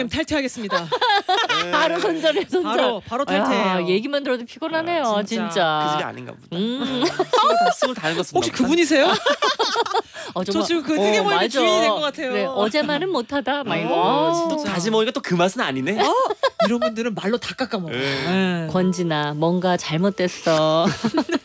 이모님 탈퇴하겠습니다. 바로 손절해 손절. 바로 탈퇴해요. 얘기만 들어도 피곤하네요. 아, 진짜. 그 집이 아닌가 보다. 스물 다른 거 쓴다. 혹시 그분이세요? 정말, 저 지금 그 뜨개머리 맞아. 주인이 된 것 같아요. 그래, 어제 말은 못하다. 막 이거. 또 다시 먹으니까 또 그 맛은 아니네. 이런 분들은 말로 다 깎아먹어요. 권진아 뭔가 잘못됐어.